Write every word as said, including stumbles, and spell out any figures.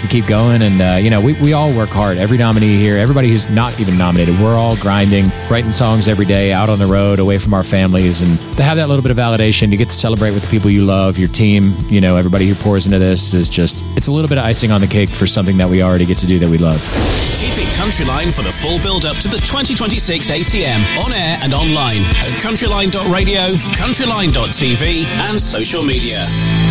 keep going. And, uh, you know, we, we all work hard. Every nominee here, everybody who's not even nominated, we're all grinding, writing songs every day, out on the road, away from our families. And to have that little bit of validation, you get to celebrate with the people you love, your team, you know, everybody who pours into this is just, it's a little bit of icing on the cake for something that we already get to do that we love. Keep it Countryline for the full build-up to the twenty twenty-six A C M, on air and online at countryline dot radio, countryline dot t v and social media.